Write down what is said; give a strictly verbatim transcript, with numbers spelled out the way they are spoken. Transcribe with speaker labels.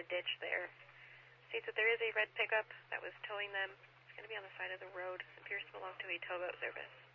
Speaker 1: the ditch there. States that there is a red pickup that was towing them. It's going to be on the side of the road. It appears to belong to a towboat service.